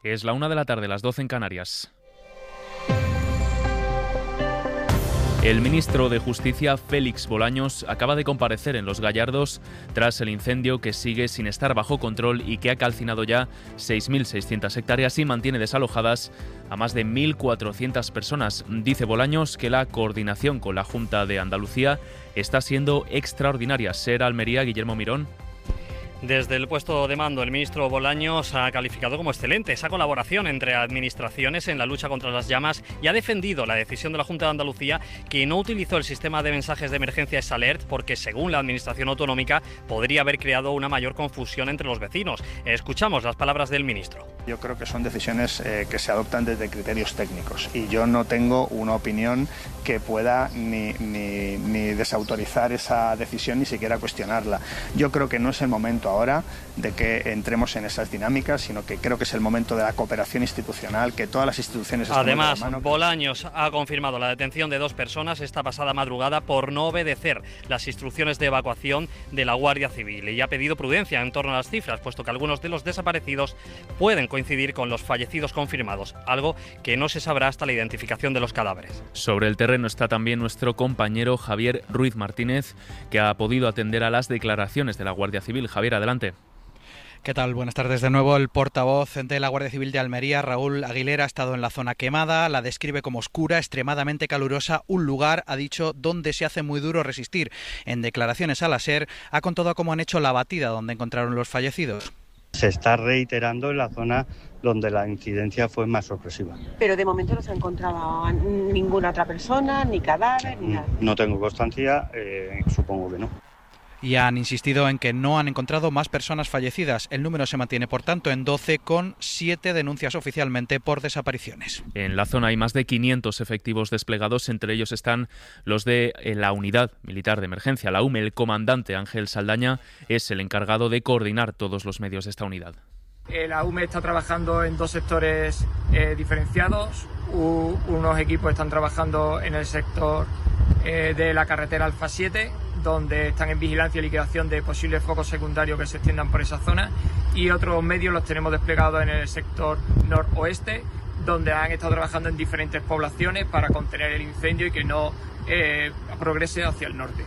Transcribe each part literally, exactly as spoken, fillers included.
Es la una de la tarde, las doce en Canarias. El ministro de Justicia, Félix Bolaños, acaba de comparecer en Los Gallardos tras el incendio que sigue sin estar bajo control y que ha calcinado ya seis mil seiscientas hectáreas y mantiene desalojadas a más de mil cuatrocientas personas. Dice Bolaños que la coordinación con la Junta de Andalucía está siendo extraordinaria. Ser Almería, Guillermo Mirón. Desde el puesto de mando, el ministro Bolaños ha calificado como excelente esa colaboración entre administraciones en la lucha contra las llamas y ha defendido la decisión de la Junta de Andalucía, que no utilizó el sistema de mensajes de emergencia S Alert porque, según la administración autonómica, podría haber creado una mayor confusión entre los vecinos. Escuchamos las palabras del ministro. Yo creo que son decisiones eh, que se adoptan desde criterios técnicos y yo no tengo una opinión que pueda ni, ni, ni desautorizar esa decisión ni siquiera cuestionarla. Yo creo que no es el momento ahora de que entremos en esas dinámicas, sino que creo que es el momento de la cooperación institucional, que todas las instituciones estén de la mano. Además, Bolaños ha confirmado la detención de dos personas esta pasada madrugada por no obedecer las instrucciones de evacuación de la Guardia Civil y ha pedido prudencia en torno a las cifras, puesto que algunos de los desaparecidos pueden coincidir con los fallecidos confirmados, algo que no se sabrá hasta la identificación de los cadáveres. Sobre el terreno está también nuestro compañero Javier Ruiz Martínez, que ha podido atender a las declaraciones de la Guardia Civil. Javier, adelante. ¿Qué tal? Buenas tardes de nuevo. El portavoz de la Guardia Civil de Almería, Raúl Aguilera, ha estado en la zona quemada, la describe como oscura, extremadamente calurosa, un lugar, ha dicho, donde se hace muy duro resistir. En declaraciones a la SER ha contado cómo han hecho la batida donde encontraron los fallecidos. Se está reiterando en la zona donde la incidencia fue más sorpresiva. Pero de momento no se ha encontrado ninguna otra persona, ni cadáver, ni nada. No tengo constancia, eh, supongo que no. Y han insistido en que no han encontrado más personas fallecidas. El número se mantiene, por tanto, en doce, con siete denuncias oficialmente por desapariciones. En la zona hay más de quinientos efectivos desplegados, entre ellos están los de la Unidad Militar de Emergencia, la U M E. El comandante Ángel Saldaña es el encargado de coordinar todos los medios de esta unidad. La U M E está trabajando en dos sectores eh, diferenciados. U, unos equipos están trabajando en el sector eh, de la carretera Alfa siete, donde están en vigilancia y liquidación de posibles focos secundarios que se extiendan por esa zona, y otros medios los tenemos desplegados en el sector noroeste, donde han estado trabajando en diferentes poblaciones para contener el incendio y que no eh, progrese hacia el norte.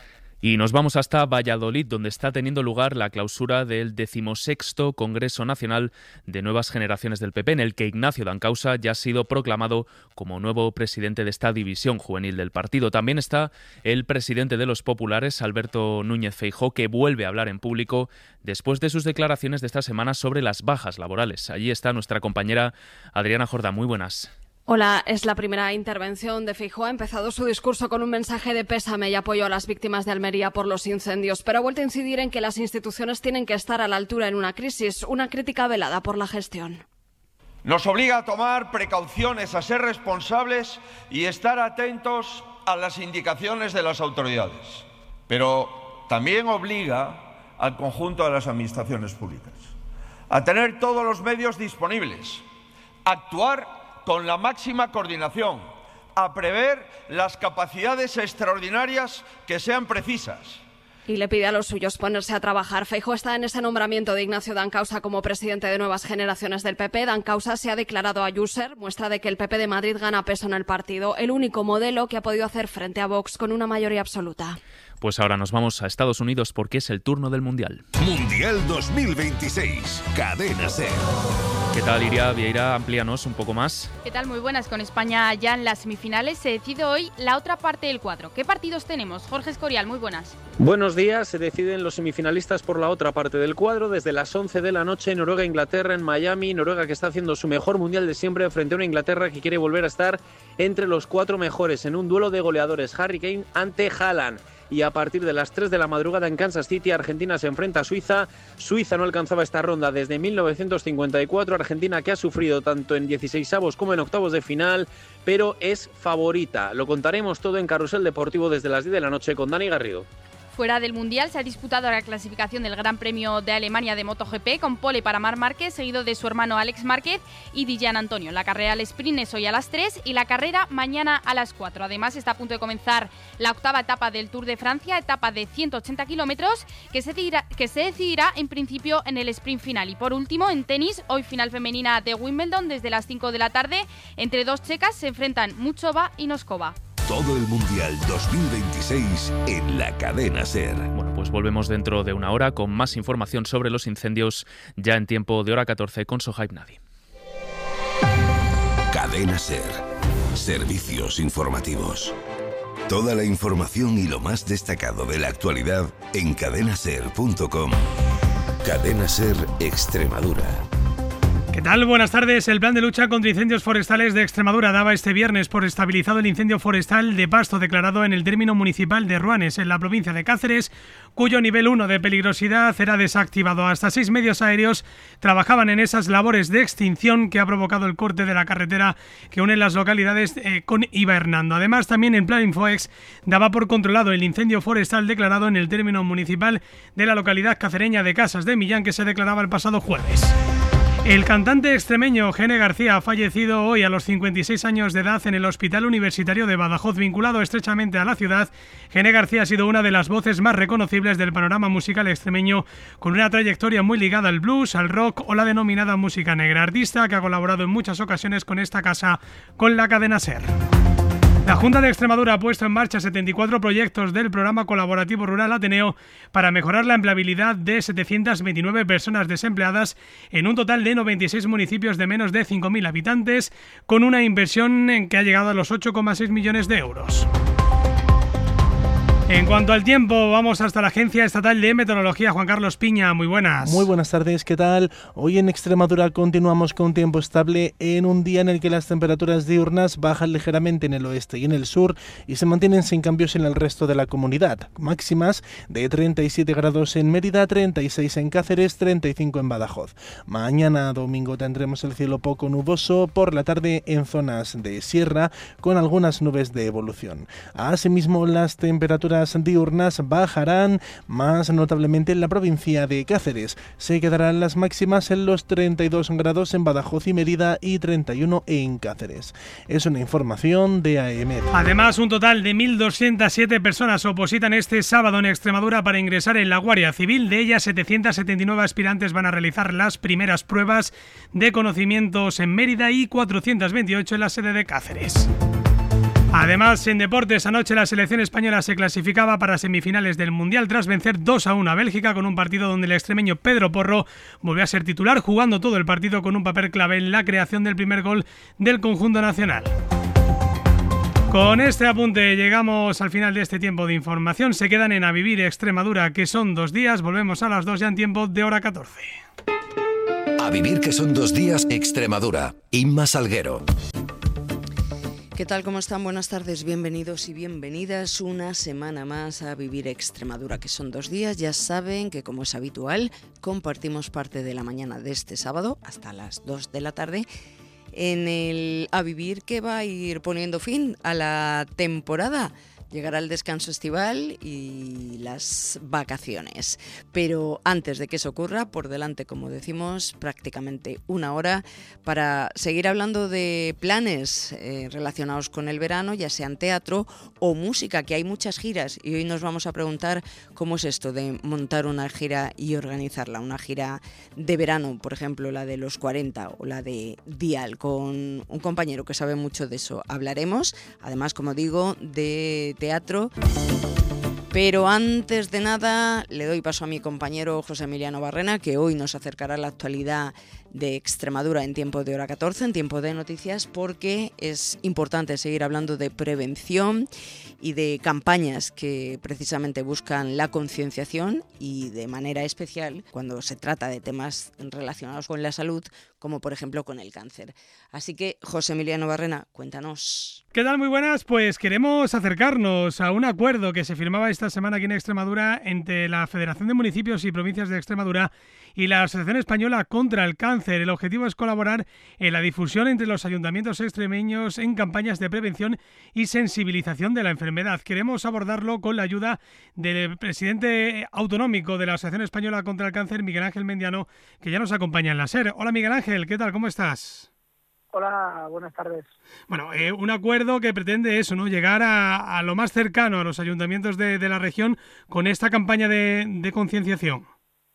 Y nos vamos hasta Valladolid, donde está teniendo lugar la clausura del decimosexto Congreso Nacional de Nuevas Generaciones del P P, en el que Ignacio Dancausa ya ha sido proclamado como nuevo presidente de esta división juvenil del partido. También está el presidente de los populares, Alberto Núñez Feijóo, que vuelve a hablar en público después de sus declaraciones de esta semana sobre las bajas laborales. Allí está nuestra compañera Adriana Jordá. Muy buenas. Hola, es la primera intervención de Feijóo. Ha empezado su discurso con un mensaje de pésame y apoyo a las víctimas de Almería por los incendios, pero ha vuelto a incidir en que las instituciones tienen que estar a la altura en una crisis, una crítica velada por la gestión. Nos obliga a tomar precauciones, a ser responsables y estar atentos a las indicaciones de las autoridades, pero también obliga al conjunto de las administraciones públicas a tener todos los medios disponibles, a actuar con la máxima coordinación, a prever las capacidades extraordinarias que sean precisas. Y le pide a los suyos ponerse a trabajar. Feijóo está en ese nombramiento de Ignacio Dancausa como presidente de Nuevas Generaciones del P P. Dancausa se ha declarado a User, muestra de que el P P de Madrid gana peso en el partido, el único modelo que ha podido hacer frente a Vox con una mayoría absoluta. Pues ahora nos vamos a Estados Unidos porque es el turno del Mundial. Mundial dos mil veintiséis, Cadena SER. ¿Qué tal, Iria Vieira? Amplíanos un poco más. ¿Qué tal? Muy buenas. Con España ya en las semifinales se decide hoy la otra parte del cuadro. ¿Qué partidos tenemos? Jorge Escorial, muy buenas. Buenos días. Se deciden los semifinalistas por la otra parte del cuadro desde las once de la noche. Noruega-Inglaterra en Miami. Noruega que está haciendo su mejor Mundial de siempre frente a una Inglaterra que quiere volver a estar entre los cuatro mejores en un duelo de goleadores. Harry Kane ante Haaland. Y a partir de las tres de la madrugada en Kansas City, Argentina se enfrenta a Suiza. Suiza no alcanzaba esta ronda desde mil novecientos cincuenta y cuatro. Argentina que ha sufrido tanto en dieciseisavos como en octavos de final, pero es favorita. Lo contaremos todo en Carrusel Deportivo desde las diez de la noche con Dani Garrido. Fuera del Mundial se ha disputado la clasificación del Gran Premio de Alemania de MotoGP con pole para Marc Márquez, seguido de su hermano Alex Márquez y Dillan Antonio. La carrera al sprint es hoy a las tres y la carrera mañana a las cuatro. Además está a punto de comenzar la octava etapa del Tour de Francia, etapa de ciento ochenta kilómetros, que se decidirá, que se decidirá en principio en el sprint final. Y por último, en tenis, hoy final femenina de Wimbledon desde las cinco de la tarde. Entre dos checas se enfrentan Muchova y Noskova. Todo el Mundial dos mil veintiséis en la cadena SER. Bueno, pues volvemos dentro de una hora con más información sobre los incendios ya en tiempo de hora catorce con Sohaib Nadi. Cadena SER. Servicios informativos. Toda la información y lo más destacado de la actualidad en cadena ser punto com. Cadena SER Extremadura. ¿Qué tal? Buenas tardes. El plan de lucha contra incendios forestales de Extremadura daba este viernes por estabilizado el incendio forestal de pasto declarado en el término municipal de Ruanes, en la provincia de Cáceres, cuyo nivel uno de peligrosidad era desactivado. Hasta seis medios aéreos trabajaban en esas labores de extinción que ha provocado el corte de la carretera que une las localidades eh, con Iba Hernando. Además, también en plan Infoex daba por controlado el incendio forestal declarado en el término municipal de la localidad cacereña de Casas de Millán, que se declaraba el pasado jueves. El cantante extremeño Gene García ha fallecido hoy a los cincuenta y seis años de edad en el Hospital Universitario de Badajoz. Vinculado estrechamente a la ciudad, Gene García ha sido una de las voces más reconocibles del panorama musical extremeño, con una trayectoria muy ligada al blues, al rock o la denominada música negra. Artista que ha colaborado en muchas ocasiones con esta casa, con la cadena SER. La Junta de Extremadura ha puesto en marcha setenta y cuatro proyectos del Programa Colaborativo Rural Ateneo para mejorar la empleabilidad de setecientas veintinueve personas desempleadas en un total de noventa y seis municipios de menos de cinco mil habitantes, con una inversión en que ha llegado a los ocho coma seis millones de euros. En cuanto al tiempo, vamos hasta la Agencia Estatal de Meteorología. Juan Carlos Piña, muy buenas. Muy buenas tardes, ¿qué tal? Hoy en Extremadura continuamos con tiempo estable en un día en el que las temperaturas diurnas bajan ligeramente en el oeste y en el sur y se mantienen sin cambios en el resto de la comunidad. Máximas de treinta y siete grados en Mérida, treinta y seis en Cáceres, treinta y cinco en Badajoz. Mañana domingo tendremos el cielo poco nuboso, por la tarde en zonas de sierra con algunas nubes de evolución. Asimismo, las temperaturas diurnas bajarán más notablemente en la provincia de Cáceres. Se quedarán las máximas en los treinta y dos grados en Badajoz y Mérida y treinta y uno en Cáceres. Es una información de A E M E T. Además, un total de mil doscientas siete personas opositan este sábado en Extremadura para ingresar en la Guardia Civil. De ellas, setecientos setenta y nueve aspirantes van a realizar las primeras pruebas de conocimientos en Mérida y cuatrocientos veintiocho en la sede de Cáceres. Además, en deportes, anoche la selección española se clasificaba para semifinales del Mundial tras vencer dos a uno a Bélgica, con un partido donde el extremeño Pedro Porro volvió a ser titular, jugando todo el partido con un papel clave en la creación del primer gol del conjunto nacional. Con este apunte llegamos al final de este tiempo de información. Se quedan en A Vivir Extremadura, que son dos días. Volvemos a las dos ya en tiempo de hora catorce. A Vivir, que son dos días, Extremadura. Inma Salguero. ¿Qué tal? ¿Cómo están? Buenas tardes, bienvenidos y bienvenidas una semana más a Vivir Extremadura, que son dos días. Ya saben que, como es habitual, compartimos parte de la mañana de este sábado hasta las dos de la tarde en el A Vivir, que va a ir poniendo fin a la temporada. Llegará el descanso estival y las vacaciones. Pero antes de que eso ocurra, por delante, como decimos, prácticamente una hora para seguir hablando de planes eh, relacionados con el verano, ya sean teatro o música, que hay muchas giras. Y hoy nos vamos a preguntar cómo es esto de montar una gira y organizarla. Una gira de verano, por ejemplo, la de los cuarenta o la de Dial, con un compañero que sabe mucho de eso. Hablaremos, además, como digo, de teatro. Pero antes de nada le doy paso a mi compañero José Emiliano Barrena, que hoy nos acercará a la actualidad de Extremadura en tiempo de hora catorce, en tiempo de noticias, porque es importante seguir hablando de prevención y de campañas que precisamente buscan la concienciación, y de manera especial cuando se trata de temas relacionados con la salud, como por ejemplo con el cáncer. Así que, José Emiliano Barrena, cuéntanos. ¿Qué tal? Muy buenas. Pues queremos acercarnos a un acuerdo que se firmaba esta semana aquí en Extremadura entre la Federación de Municipios y Provincias de Extremadura y la Asociación Española contra el Cáncer. El objetivo es colaborar en la difusión entre los ayuntamientos extremeños en campañas de prevención y sensibilización de la enfermedad. Queremos abordarlo con la ayuda del presidente autonómico de la Asociación Española contra el Cáncer, Miguel Ángel Mendiano, que ya nos acompaña en la SER. Hola Miguel Ángel, ¿qué tal? ¿Cómo estás? Hola, buenas tardes. Bueno, eh, un acuerdo que pretende eso, ¿no? Llegar a, a lo más cercano a los ayuntamientos de, de la región con esta campaña de, de concienciación.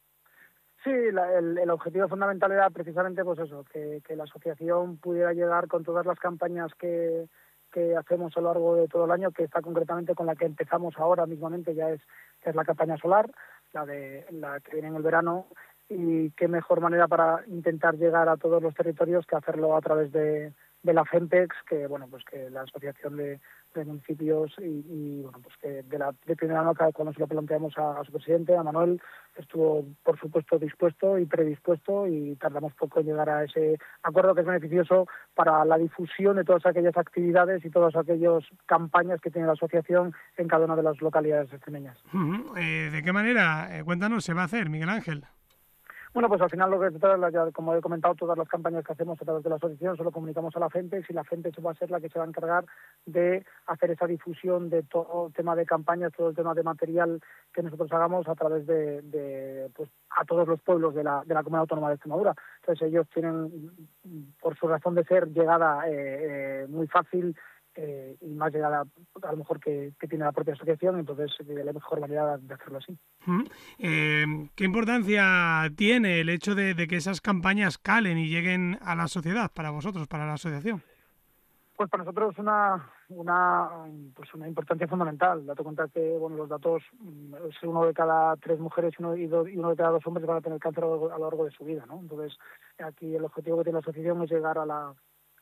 Sí, la, el, el objetivo fundamental era precisamente pues eso, que, que la asociación pudiera llegar con todas las campañas que, que hacemos a lo largo de todo el año, que está concretamente con la que empezamos ahora mismamente, ya es, que es la campaña solar, la de la que viene en el verano. Y qué mejor manera para intentar llegar a todos los territorios que hacerlo a través de, de la FEMPEX, que bueno pues que la asociación de, de municipios y, y bueno pues que de la de primera nota cuando se lo planteamos a, a su presidente, a Manuel, estuvo por supuesto dispuesto y predispuesto, y tardamos poco en llegar a ese acuerdo que es beneficioso para la difusión de todas aquellas actividades y todas aquellas campañas que tiene la asociación en cada una de las localidades extremeñas. Uh-huh. Eh, ¿De qué manera, eh, cuéntanos, se va a hacer, Miguel Ángel? Bueno, pues al final lo que todas, ya, como he comentado, todas las campañas que hacemos a través de la asociación se lo comunicamos a la FEMPEX, y la FEMPEX va a ser la que se va a encargar de hacer esa difusión de todo el tema de campañas, todo el tema de material que nosotros hagamos a través de, de pues a todos los pueblos de la, de la Comunidad Autónoma de Extremadura. Entonces ellos tienen, por su razón de ser, llegada eh, eh, muy fácil, Eh, y más llegada a lo mejor que, que tiene la propia asociación, entonces eh, la mejor manera de hacerlo así. Uh-huh. Eh, ¿Qué importancia tiene el hecho de, de que esas campañas calen y lleguen a la sociedad para vosotros, para la asociación? Pues para nosotros una una pues una importancia fundamental. Date cuenta que bueno los datos es uno de cada tres mujeres y uno, y, do, y uno de cada dos hombres van a tener cáncer a lo, a lo largo de su vida, ¿no? Entonces aquí el objetivo que tiene la asociación es llegar a la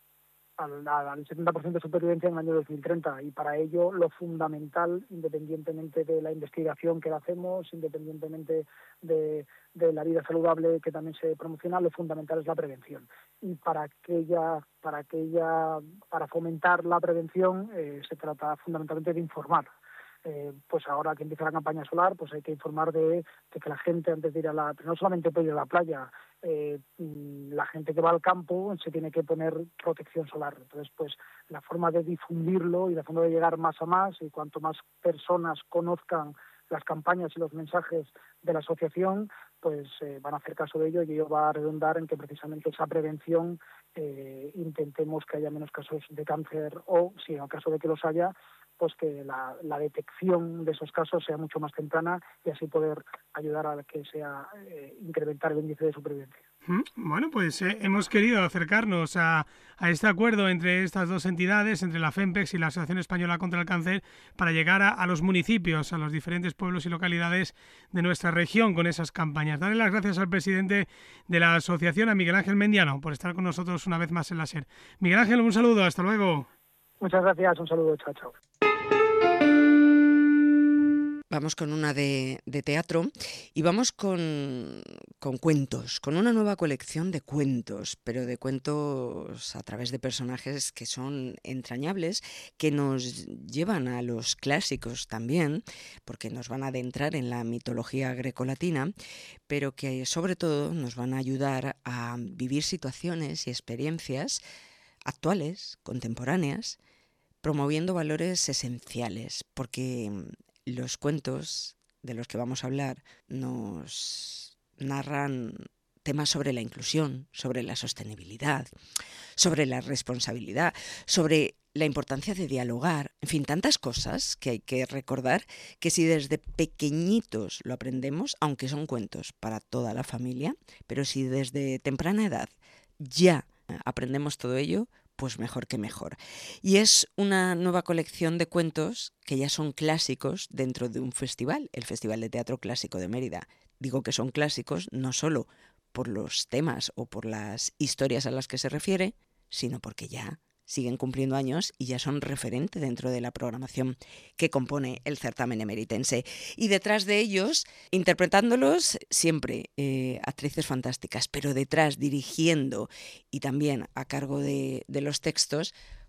al, al setenta por ciento de supervivencia en el año dos mil treinta, y para ello lo fundamental, independientemente de la investigación que hacemos, independientemente de, de la vida saludable que también se promociona, lo fundamental es la prevención. Y para aquella, para aquella, para fomentar la prevención eh, se trata fundamentalmente de informar. Eh, pues ahora que empieza la campaña solar, pues hay que informar de, de que la gente antes de ir a la, no solamente puede ir a la playa, eh, la gente que va al campo se tiene que poner protección solar. Entonces, pues la forma de difundirlo y la forma de llegar más a más, y cuanto más personas conozcan las campañas y los mensajes de la asociación, pues eh, van a hacer caso de ello, y ello va a redundar en que precisamente esa prevención eh, intentemos que haya menos casos de cáncer, o si en el caso de que los haya, pues que la, la detección de esos casos sea mucho más temprana, y así poder ayudar a que sea eh, incrementar el índice de supervivencia. Bueno, pues eh, hemos querido acercarnos a, a este acuerdo entre estas dos entidades, entre la FEMPEX y la Asociación Española contra el Cáncer, para llegar a, a los municipios, a los diferentes pueblos y localidades de nuestra región con esas campañas. Darle las gracias al presidente de la asociación, a Miguel Ángel Mendiano, por estar con nosotros una vez más en la SER. Miguel Ángel, un saludo, hasta luego. Muchas gracias, un saludo, chao, chao. Vamos con una de, de teatro y vamos con, con cuentos, con una nueva colección de cuentos, pero de cuentos a través de personajes que son entrañables, que nos llevan a los clásicos también, porque nos van a adentrar en la mitología grecolatina, pero que sobre todo nos van a ayudar a vivir situaciones y experiencias actuales, contemporáneas, promoviendo valores esenciales, porque los cuentos de los que vamos a hablar nos narran temas sobre la inclusión, sobre la sostenibilidad, sobre la responsabilidad, sobre la importancia de dialogar, en fin, tantas cosas que hay que recordar, que si desde pequeñitos lo aprendemos, aunque son cuentos para toda la familia, pero si desde temprana edad ya aprendemos todo ello, pues mejor que mejor. Y es una nueva colección de cuentos que ya son clásicos dentro de un festival, el Festival de Teatro Clásico de Mérida. Digo que son clásicos no solo por los temas o por las historias a las que se refiere, sino porque ya siguen cumpliendo años y ya son referente dentro de la programación que compone el certamen emeritense. Y detrás de ellos, interpretándolos, siempre eh, actrices fantásticas, pero detrás, dirigiendo y también a cargo de, de los textos,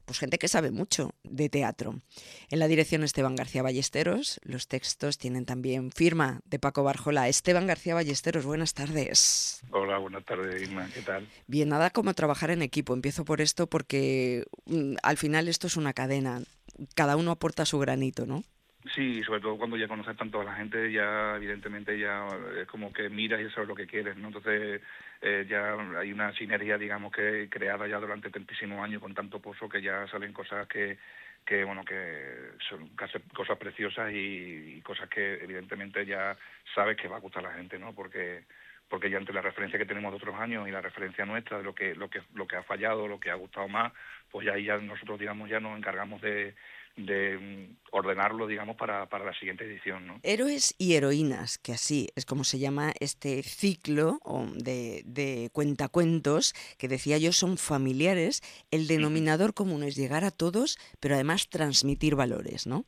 pues gente que sabe mucho de teatro. En la dirección Esteban García Ballesteros, los textos tienen también firma de Paco Barjola. Esteban García Ballesteros, buenas tardes. Hola, buenas tardes, Irma, ¿qué tal? Bien, nada como trabajar en equipo. Empiezo por esto porque mm, al final esto es una cadena. Cada uno aporta su granito, ¿no? Sí, sobre todo cuando ya conoces tanto a la gente, ya evidentemente ya es como que miras y sabes lo que quieres, ¿no? Entonces eh, ya hay una sinergia, digamos, que creada ya durante tantísimos años con tanto pozo que ya salen cosas que, que bueno, que son casi cosas preciosas y, y cosas que evidentemente ya sabes que va a gustar a la gente, ¿no? Porque porque ya entre la referencia que tenemos de otros años y la referencia nuestra de lo que lo que lo que ha fallado, lo que ha gustado más, pues ya ahí ya nosotros, digamos, ya nos encargamos de de ordenarlo, digamos, para, para la siguiente edición, ¿no? Héroes y heroínas, que así es como se llama este ciclo de, de cuentacuentos, que decía yo son familiares. El denominador común es llegar a todos, pero además transmitir valores, ¿no?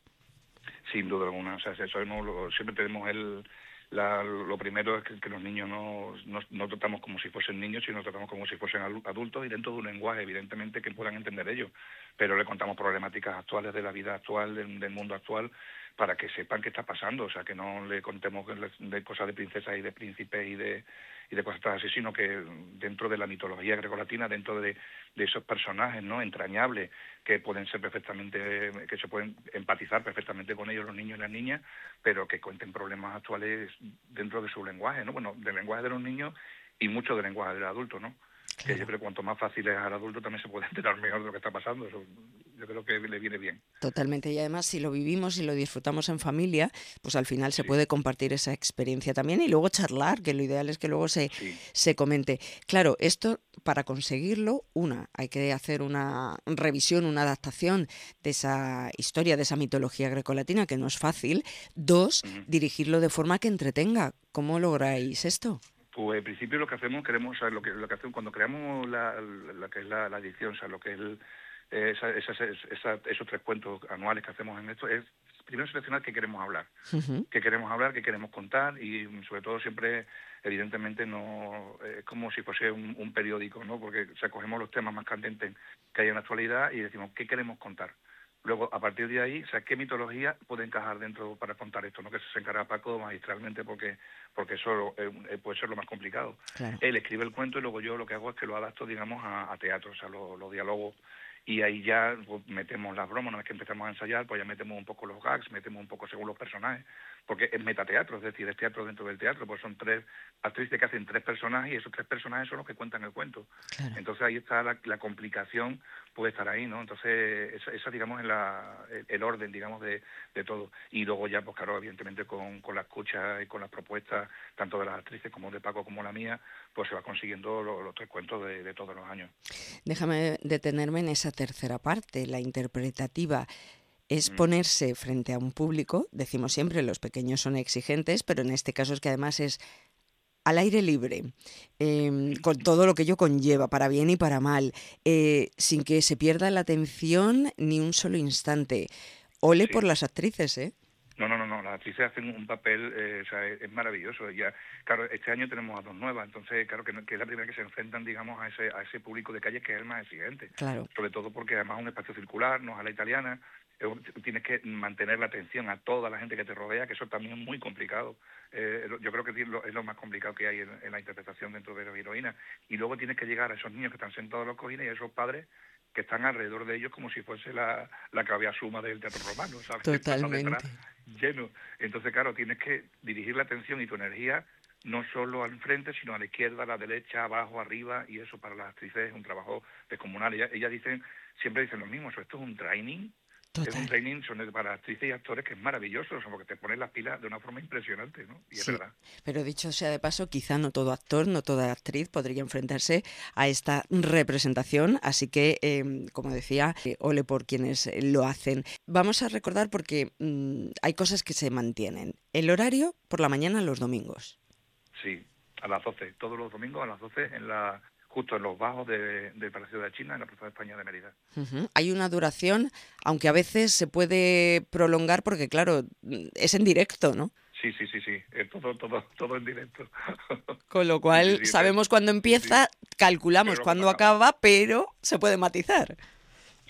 Sin duda alguna, o sea, eso no, lo, siempre tenemos el... La, lo primero es que, que los niños no, no, no tratamos como si fuesen niños, sino tratamos como si fuesen adultos y dentro de un lenguaje, evidentemente, que puedan entender ellos. Pero le contamos problemáticas actuales de la vida actual, del, del mundo actual, para que sepan qué está pasando. O sea, que no le contemos de cosas de princesas y de príncipes y de, y de cosas así, sino que dentro de la mitología grecolatina, dentro de, de esos personajes, ¿no?, entrañables, que pueden ser perfectamente, que se pueden empatizar perfectamente con ellos los niños y las niñas, pero que cuenten problemas actuales dentro de su lenguaje, ¿no? Bueno, del lenguaje de los niños y mucho del lenguaje del adulto, ¿no? Claro. Que yo creo que cuanto más fácil es al adulto también se puede enterar mejor de lo que está pasando. Eso yo creo que le viene bien. Totalmente, y además si lo vivimos y lo disfrutamos en familia, pues al final se sí. puede compartir esa experiencia también y luego charlar, que lo ideal es que luego se, sí. se comente. Claro, esto para conseguirlo, una, hay que hacer una revisión, una adaptación de esa historia, de esa mitología grecolatina, que no es fácil. Dos, uh-huh. dirigirlo de forma que entretenga. ¿Cómo lográis esto? Pues al principio lo que hacemos, queremos, o sea, lo que lo que hacemos cuando creamos la, la, la que es la, la edición, o sea, lo que es el, esa, esa, esa, esos tres cuentos anuales que hacemos en esto, es primero seleccionar qué queremos hablar, uh-huh. qué queremos hablar, qué queremos contar y sobre todo siempre, evidentemente, no es como si fuese un, un periódico, ¿no? Porque o sea, cogemos los temas más candentes que hay en la actualidad y decimos qué queremos contar. Luego, a partir de ahí, o sea, ¿qué mitología puede encajar dentro para contar esto? ¿No? Que se encarga Paco magistralmente porque porque eso eh, puede ser lo más complicado. Claro. Él escribe el cuento y luego yo lo que hago es que lo adapto, digamos, a, a teatro, o sea, los lo diálogos. Y ahí ya pues, metemos las bromas, una vez que empezamos a ensayar, pues ya metemos un poco los gags, metemos un poco según los personajes, porque es metateatro, es decir, es teatro dentro del teatro, pues son tres actrices que hacen tres personajes y esos tres personajes son los que cuentan el cuento. Claro. Entonces ahí está la, la complicación, puede estar ahí, ¿no? Entonces esa, esa digamos, es la, el, el orden, digamos, de, de todo. Y luego ya, pues claro, evidentemente con, con la escucha y con las propuestas, tanto de las actrices como de Paco como la mía, pues se va consiguiendo lo, los tres cuentos de, de todos los años. Déjame detenerme en esa tercera parte, la interpretativa. Es ponerse frente a un público, decimos siempre, los pequeños son exigentes, pero en este caso es que además es al aire libre, eh, con todo lo que ello conlleva, para bien y para mal, eh, sin que se pierda la atención ni un solo instante. Ole sí. por las actrices, ¿eh? No, no, no, no, las actrices hacen un papel, eh, o sea, es, es maravilloso. Ya, claro, este año tenemos a dos nuevas, entonces, claro, que, que es la primera que se enfrentan, digamos, a ese a ese público de calle que es el más exigente. Claro. Sobre todo porque además es un espacio circular, no es a la italiana, tienes que mantener la atención a toda la gente que te rodea, que eso también es muy complicado. Eh, yo creo que es lo, es lo más complicado que hay en, en la interpretación dentro de la heroína. Y luego tienes que llegar a esos niños que están sentados en los cojines y a esos padres que están alrededor de ellos como si fuese la, la cabeza suma del teatro romano, ¿sabes? Totalmente. Detrás, lleno. Entonces, claro, tienes que dirigir la atención y tu energía no solo al frente, sino a la izquierda, a la derecha, abajo, arriba, y eso para las actrices es un trabajo descomunal. Ellas, ellas dicen, siempre dicen lo mismo, esto es un training. Total. Es un training para actrices y actores que es maravilloso, o sea, porque te pones las pilas de una forma impresionante, ¿no? Y sí, es verdad. Pero dicho sea de paso, quizá no todo actor, no toda actriz podría enfrentarse a esta representación, así que, eh, como decía, eh, ole por quienes lo hacen. Vamos a recordar porque mmm, hay cosas que se mantienen. El horario por la mañana los domingos. Sí, a las doce, todos los domingos a las doce en la... justo en los bajos de, del Palacio de la China, en la Plaza de España de Mérida. Uh-huh. Hay una duración, aunque a veces se puede prolongar porque, claro, es en directo, ¿no? Sí, sí, sí, sí, es todo, todo, todo en directo. Con lo cual, sí, sí, sí, sabemos cuándo empieza, sí, sí. calculamos cuándo acaba, pero se puede matizar.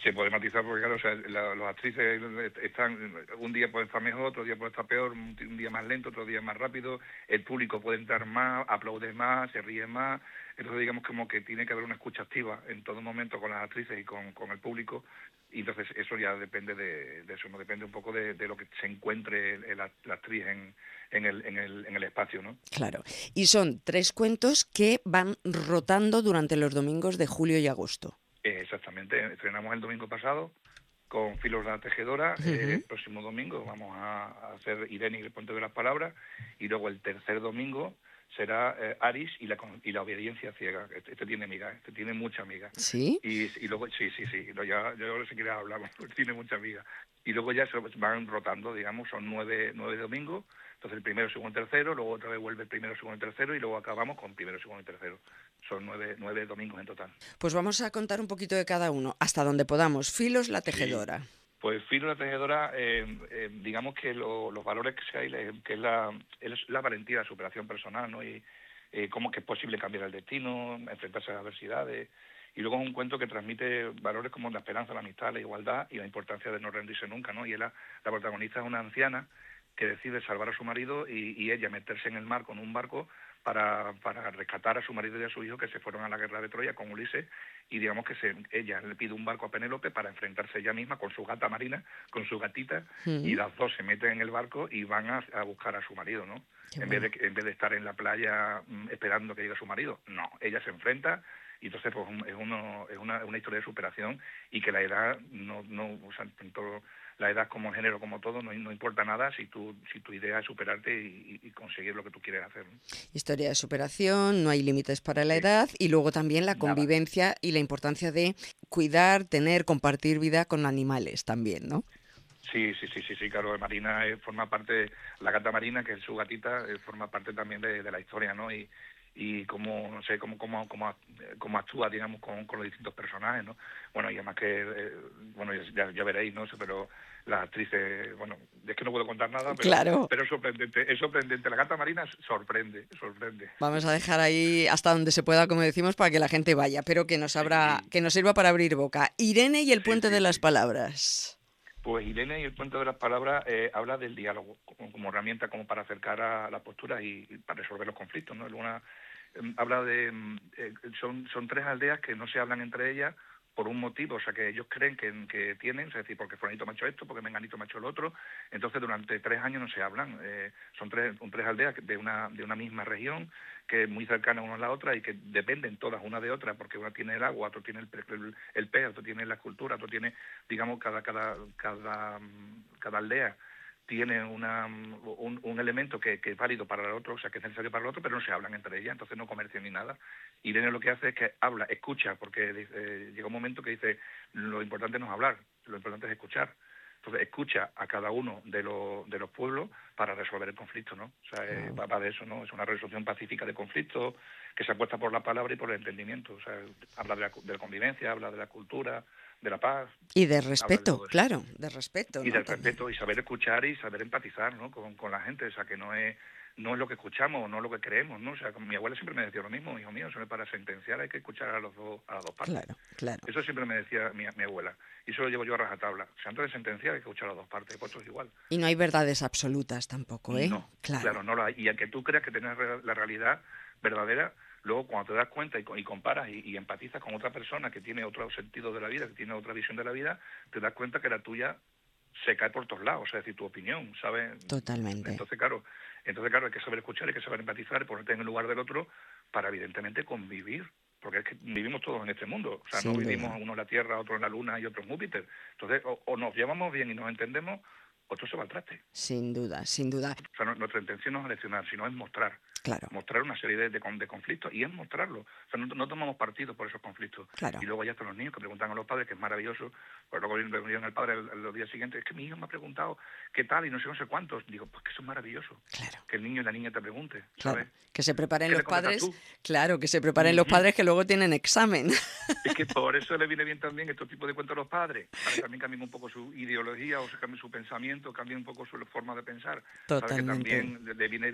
Se puede matizar porque, claro, o sea, la, los actrices están, un día puede estar mejor, otro día puede estar peor, un, un día más lento, otro día más rápido, el público puede entrar más, aplaude más, se ríe más, entonces digamos como que tiene que haber una escucha activa en todo momento con las actrices y con, con el público, y entonces eso ya depende de, de eso, no depende un poco de, de lo que se encuentre el, el, la actriz en, en, el, en, el, en el espacio, ¿no? Claro, y son tres cuentos que van rotando durante los domingos de julio y agosto. Exactamente, estrenamos el domingo pasado con Filos la Tejedora, uh-huh. eh, el próximo domingo vamos a, a hacer Irene y el Puente de las Palabras, y luego el tercer domingo será eh, Aris y la, y la obediencia ciega. Este, este tiene miga, este tiene mucha miga. ¿Sí? Y, y luego, sí, sí, sí, no, ya, ya si quieres hablamos, tiene mucha miga. Y luego ya se van rotando, digamos, son nueve, nueve domingos, entonces el primero, segundo y tercero, luego otra vez vuelve el primero, segundo y tercero, y luego acabamos con primero, segundo y tercero. Son nueve, nueve domingos en total. Pues vamos a contar un poquito de cada uno, hasta donde podamos. Filos la Tejedora. Sí. Pues Filos la Tejedora, eh, eh, digamos que lo, los valores que hay, que es la, es la valentía, la superación personal, ¿no? Y eh, cómo que es posible cambiar el destino, enfrentarse a las adversidades. Y luego es un cuento que transmite valores como la esperanza, la amistad, la igualdad y la importancia de no rendirse nunca, ¿no? Y la, la protagonista es una anciana que decide salvar a su marido y, y ella meterse en el mar con un barco para, para rescatar a su marido y a su hijo que se fueron a la guerra de Troya con Ulises, y digamos que se, ella le pide un barco a Penélope para enfrentarse ella misma con su gata marina, con su gatita, mm. y las dos se meten en el barco y van a, a buscar a su marido, ¿no? En vez, de, en vez de estar en la playa mm, esperando que llegue su marido, no, ella se enfrenta. Y entonces pues es, uno, es una, una historia de superación, y que la edad no, no o sea, tanto la edad como género como todo no, no importa nada si tu si tu idea es superarte y, y conseguir lo que tú quieres hacer, ¿no? Historia de superación, no hay límites para la sí. edad, y luego también la convivencia nada. Y la importancia de cuidar, tener, compartir vida con animales también, ¿no? Sí, sí, sí, sí, sí, claro, Marina eh, forma parte, la gata Marina, que es su gatita, eh, forma parte también de, de la historia, ¿no? Y y cómo, no sé, cómo, cómo, cómo, cómo actúa, digamos, con, con los distintos personajes, ¿no? Bueno, y además que, eh, bueno, ya, ya veréis, ¿no? Pero las actrices, bueno, es que no puedo contar nada, pero, claro. pero es sorprendente, es sorprendente. La gata marina sorprende, sorprende. Vamos a dejar ahí hasta donde se pueda, como decimos, para que la gente vaya, pero que nos abra, sí, sí. que nos sirva para abrir boca. Irene y el Puente sí, sí, de las sí. Palabras. Pues Irene y el Puente de las Palabras eh, habla del diálogo como, como herramienta como para acercar a las posturas y, y para resolver los conflictos, ¿no? Una, eh, habla de eh, son son tres aldeas que no se hablan entre ellas por un motivo, o sea, que ellos creen que, que tienen, es decir, porque fulanito me ha hecho esto, porque menganito me ha hecho lo otro, entonces durante tres años no se hablan. Eh, son tres, tres aldeas de una de una misma región, que es muy cercana una a la otra y que dependen todas una de otra, porque una tiene el agua, otro tiene el, el, el pez, otro tiene la escultura, otro tiene, digamos, cada cada cada cada aldea tiene una, un, un elemento que, que es válido para el otro, o sea, que es necesario para el otro, pero no se hablan entre ellas, entonces no comercian ni nada. Irene lo que hace es que habla, escucha, porque eh, llega un momento que dice, lo importante no es hablar, lo importante es escuchar. Entonces escucha a cada uno de los de los pueblos para resolver el conflicto, ¿no? O sea, eh, va, va de eso, ¿no? Es una resolución pacífica de conflictos que se apuesta por la palabra y por el entendimiento. O sea, habla de la, de la convivencia, habla de la cultura, de la paz. Y de respeto, de claro, de respeto. Y ¿no? del respeto, y saber escuchar y saber empatizar, ¿no? Con, con la gente, o sea, que no es no es lo que escuchamos, no es lo que creemos, ¿no? O sea, mi abuela siempre me decía lo mismo, hijo mío, eso no es para sentenciar, hay que escuchar a los dos, a las dos partes. Claro, claro. Eso siempre me decía mi, mi abuela, y eso lo llevo yo a rajatabla. O sea, antes de sentenciar hay que escuchar a las dos partes, pues esto es igual. Y no hay verdades absolutas tampoco, ¿eh? No, claro, claro no lo hay. Y aunque tú creas que tienes la realidad verdadera, luego cuando te das cuenta y, y comparas y, y empatizas con otra persona que tiene otro sentido de la vida, que tiene otra visión de la vida, te das cuenta que la tuya se cae por todos lados, o sea, es decir, tu opinión, ¿sabes? Totalmente. Entonces, claro, entonces claro, hay que saber escuchar, hay que saber empatizar, ponerte en el lugar del otro para, evidentemente, convivir, porque es que vivimos todos en este mundo, o sea, Sin no duda. Vivimos uno en la Tierra, otro en la Luna y otro en Júpiter. Entonces, o, o nos llevamos bien y nos entendemos, otro se va al traste. Sin duda, sin duda. O sea, no, nuestra intención no es leccionar, sino es mostrar. Claro. Mostrar una serie de, de, de conflictos, y es mostrarlo. O sea, no, no tomamos partido por esos conflictos. Claro. Y luego ya están los niños que preguntan a los padres, que es maravilloso, pues luego vienen el padre los días siguientes, es que mi hijo me ha preguntado qué tal y no sé no sé cuántos. Digo, pues que eso es maravilloso. Claro. Que el niño y la niña te pregunte, claro. ¿sabes? Que se preparen ¿Qué los padres. Tú? Claro, que se preparen uh-huh. los padres que luego tienen examen. Es que por eso le viene bien también estos tipos de cuentos a los padres, para que también cambien un poco su ideología, o se cambien su pensamiento, cambien un poco su forma de pensar. Totalmente. ¿Sabes? Que también le viene bien.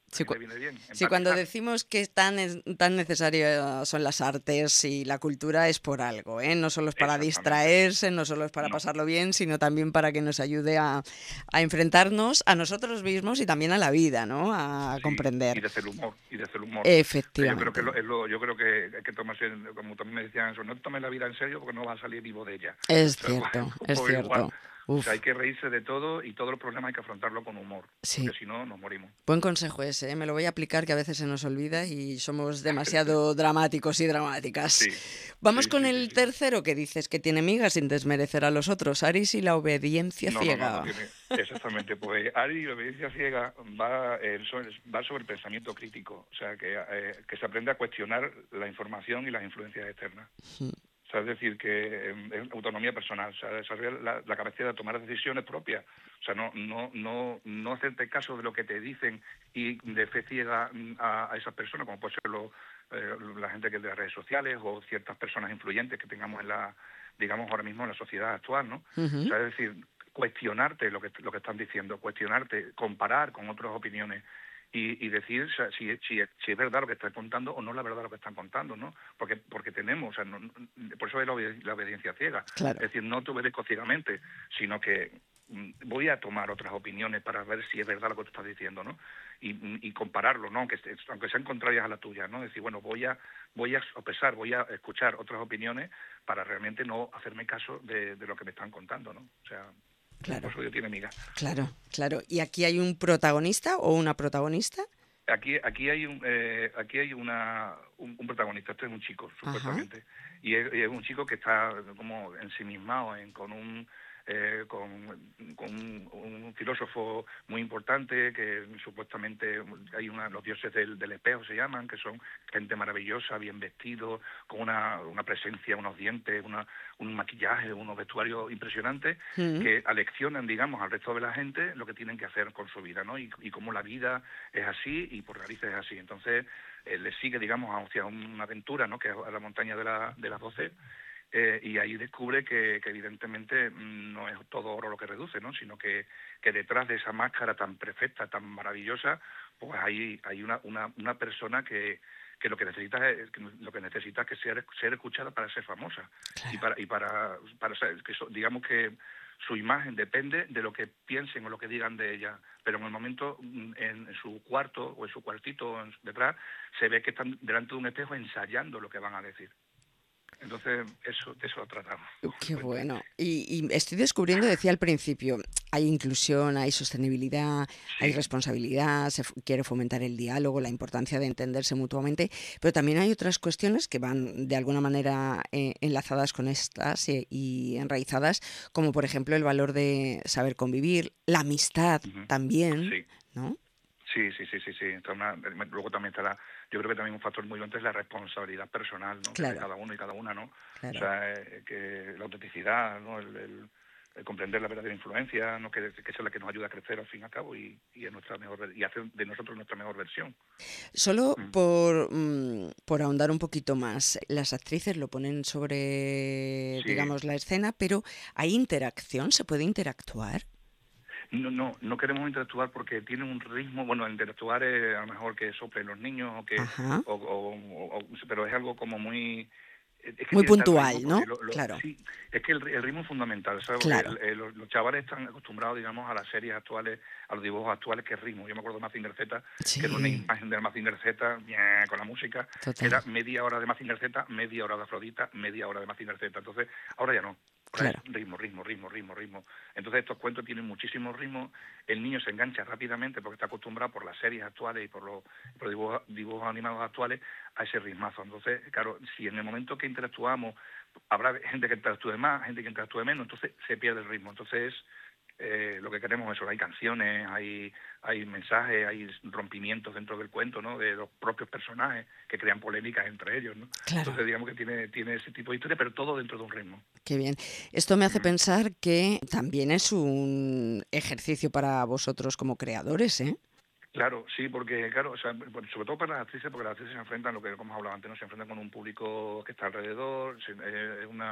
Sí, me viene bien. sí, cuando decimos que tan, tan necesarias son las artes y la cultura es por algo, ¿eh? No solo es para distraerse, no solo es para no. pasarlo bien, sino también para que nos ayude a, a enfrentarnos a nosotros mismos y también a la vida, ¿no? A sí, comprender. Y desde el humor, y desde el humor. Efectivamente. Yo creo que, lo, lo, yo creo que hay que tomarse, como también me decían eso, no tomes la vida en serio porque no vas a salir vivo de ella. Es o sea, cierto, pues, es cierto. Igual. O sea, hay que reírse de todo y todos los problemas hay que afrontarlo con humor, sí. porque si no, nos morimos. Buen consejo ese, ¿eh? Me lo voy a aplicar, que a veces se nos olvida y somos demasiado dramáticos y dramáticas. Sí. Vamos sí, con sí, el sí. tercero, que dices que tiene migas sin desmerecer a los otros, Aries y la obediencia no, ciega. No, no, no tiene, exactamente, pues Aries y la obediencia ciega va, eh, sobre, va sobre el pensamiento crítico, o sea, que, eh, que se aprende a cuestionar la información y las influencias externas. Sí. O sea, es decir, que es autonomía personal, o sea, desarrollar la, la capacidad de tomar decisiones propias, o sea, no no no no hacerte caso de lo que te dicen y de fe ciega a, a esas personas, como puede ser lo, eh, la gente que es de las redes sociales o ciertas personas influyentes que tengamos en la, digamos, ahora mismo en la sociedad actual, ¿no? Uh-huh. O sea, es decir, cuestionarte lo que lo que están diciendo, cuestionarte, comparar con otras opiniones. Y, y decir o sea, si, si, si es verdad lo que están contando o no es la verdad lo que están contando, ¿no? Porque porque tenemos, o sea, no, por eso es la, obedi- la obediencia ciega. Claro. Es decir, no te obedezco ciegamente, sino que mm, voy a tomar otras opiniones para ver si es verdad lo que tú estás diciendo, ¿no? Y, y compararlo, ¿no? Aunque, aunque sean contrarias a la tuya, ¿no? Es decir, bueno, voy a voy a sopesar, voy a escuchar otras opiniones para realmente no hacerme caso de, de lo que me están contando, ¿no? O sea... Claro. Por eso yo tiene miga. Claro, claro. ¿Y aquí hay un protagonista o una protagonista? Aquí aquí hay un eh, aquí hay una un, un protagonista. Este es un chico, supuestamente. Y es, es un chico que está como ensimismado en, con un eh, con, con un, un filósofo muy importante que supuestamente hay una los dioses del, del espejo se llaman, que son gente maravillosa, bien vestido, con una, una presencia, unos dientes, una, un maquillaje, unos vestuarios impresionantes, mm. que aleccionan, digamos, al resto de la gente lo que tienen que hacer con su vida, ¿no? Y, y cómo la vida es así y por narices es así. Entonces, eh, le sigue, digamos, hacia una aventura, ¿no? Que es a la montaña de, la, de las doce, eh, y ahí descubre que, que evidentemente no es todo oro lo que reduce, ¿no? Sino que, que detrás de esa máscara tan perfecta, tan maravillosa, pues hay, hay una, una, una persona que que lo que necesita es que lo que necesita es que ser ser escuchada para ser famosa. Claro. y para y para para ser, que so, digamos que su imagen depende de lo que piensen o lo que digan de ella, pero en el momento en, en su cuarto o en su cuartito en, detrás se ve que están delante de un espejo ensayando lo que van a decir. Entonces, eso, de eso tratamos. Qué bueno. Y, y estoy descubriendo, decía al principio, hay inclusión, hay sostenibilidad, sí. hay responsabilidad, se f- quiere fomentar el diálogo, la importancia de entenderse mutuamente, pero también hay otras cuestiones que van de alguna manera eh, enlazadas con estas y, y enraizadas, como por ejemplo el valor de saber convivir, la amistad uh-huh. también, sí. ¿no? Sí, sí, sí, sí, sí. Una, luego también estará, yo creo que también un factor muy importante es la responsabilidad personal, ¿no? Claro. De cada uno y cada una, ¿no? Claro. O sea, eh, que la autenticidad, ¿no? El, el, el comprender la verdadera influencia, ¿no? Que, que es la que nos ayuda a crecer al fin y al cabo y, y es nuestra mejor y hacer de nosotros nuestra mejor versión. Solo mm. por mm, por ahondar un poquito más, las actrices lo ponen sobre, sí. digamos, la escena, pero ¿hay interacción? ¿Se puede interactuar? No, no, no queremos interactuar porque tiene un ritmo, bueno, interactuar es a lo mejor que soplen los niños o que, o, o, o, o, pero es algo como muy... Es que muy puntual, ¿no? Lo, lo, claro. Sí, es que el, el ritmo es fundamental, ¿sabes? Claro. El, el, los, los chavales están acostumbrados, digamos, a las series actuales, a los dibujos actuales, que es ritmo. Yo me acuerdo de Mazinger Z, sí. que era una imagen de Mazinger Z, yeah, con la música, Total. Era media hora de Mazinger Z, media hora de Afrodita, media hora de Mazinger Z. Entonces, ahora ya no. Claro. Ritmo, ritmo, ritmo, ritmo, ritmo. Entonces estos cuentos tienen muchísimo ritmo, el niño se engancha rápidamente porque está acostumbrado por las series actuales y por los, por los dibujos, dibujos animados actuales a ese ritmazo. Entonces, claro, si en el momento que interactuamos habrá gente que interactúe más, gente que interactúe menos, entonces se pierde el ritmo. Entonces, eh, lo que queremos es eso, hay canciones, hay hay mensajes, hay rompimientos dentro del cuento, ¿no? De los propios personajes que crean polémicas entre ellos, ¿no? Claro. Entonces digamos que tiene tiene ese tipo de historia, pero todo dentro de un ritmo. Qué bien. Esto me hace mm. pensar que también es un ejercicio para vosotros como creadores, ¿eh? Claro, sí, porque claro, o sea, sobre todo para las actrices, porque las actrices se enfrentan, lo que como hemos hablado antes, ¿no? Se enfrentan con un público que está alrededor, es una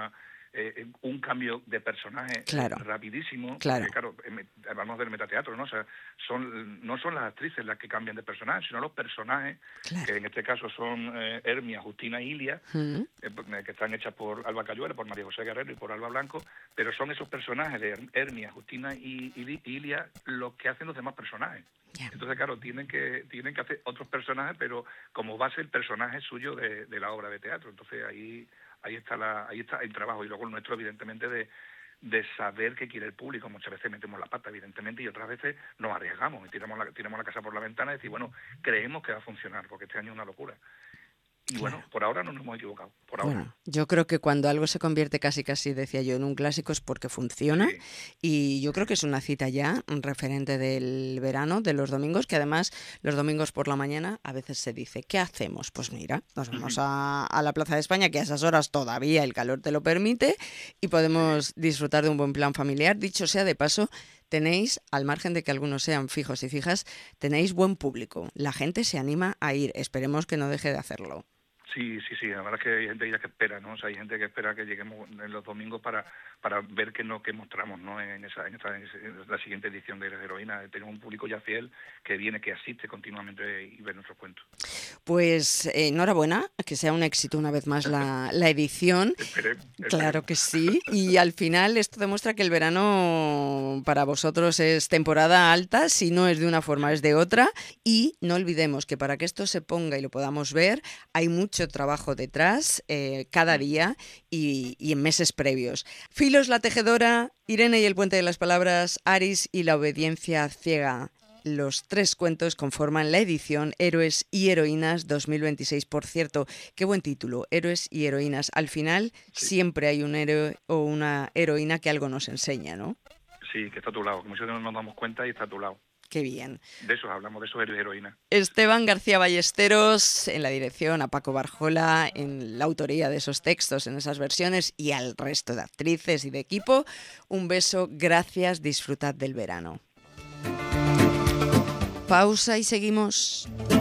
eh, un cambio de personaje claro. eh, rapidísimo. Claro. Porque, claro, hablamos del metateatro, ¿no? O sea, son, no son las actrices las que cambian de personaje, sino los personajes, claro. que en este caso son eh, Hermia, Justina y Ilia, uh-huh. eh, que están hechas por Alba Cayuela, por María José Guerrero y por Alba Blanco, pero son esos personajes de Hermia, Justina y, y, y Ilia los que hacen los demás personajes. Yeah. Entonces, claro, tienen que tienen que hacer otros personajes, pero como base el personaje suyo de, de la obra de teatro. Entonces ahí ahí está la ahí está el trabajo, y luego el nuestro, evidentemente, de de saber qué quiere el público. Muchas veces metemos la pata, evidentemente, y otras veces nos arriesgamos y tiramos la, tiramos la casa por la ventana y decir, bueno, creemos que va a funcionar, porque este año es una locura. Y claro. bueno, por ahora no nos hemos equivocado. Por ahora. Bueno, yo creo que cuando algo se convierte casi casi, decía yo, en un clásico es porque funciona. Sí. Y yo creo que es una cita ya, un referente del verano, de los domingos, que además los domingos por la mañana a veces se dice, ¿qué hacemos? Pues mira, nos vamos a, a la Plaza de España, que a esas horas todavía el calor te lo permite, y podemos disfrutar de un buen plan familiar. Dicho sea de paso, tenéis, al margen de que algunos sean fijos y fijas, tenéis buen público. La gente se anima a ir. Esperemos que no deje de hacerlo. Sí, sí, sí, la verdad es que hay gente ya que espera, ¿no? O sea, hay gente que espera que lleguemos en los domingos para para ver qué no qué mostramos, ¿no? En esa en esta en la siguiente edición de Las Heroínas. Tenemos un público ya fiel que viene, que asiste continuamente y ve nuestros cuentos. Pues eh, enhorabuena, que sea un éxito una vez más la, la edición. Espere, espere. Claro que sí. Y al final esto demuestra que el verano para vosotros es temporada alta, si no es de una forma es de otra. Y no olvidemos que para que esto se ponga y lo podamos ver, hay mucho trabajo detrás, eh, cada día y, y en meses previos. Filos la tejedora, Irene y el puente de las palabras, Aris y la obediencia ciega. Los tres cuentos conforman la edición Héroes y Heroínas dos mil veintiséis. Por cierto, qué buen título, Héroes y Heroínas. Al final sí. siempre hay un héroe o una heroína que algo nos enseña, ¿no? Sí, que está a tu lado. Como si no nos damos cuenta y está a tu lado. Qué bien. De eso hablamos, de eso héroes y heroínas. Esteban García Ballesteros en la dirección, a Paco Barjola en la autoría de esos textos, en esas versiones, y al resto de actrices y de equipo. Un beso, gracias, disfrutad del verano. Pausa y seguimos.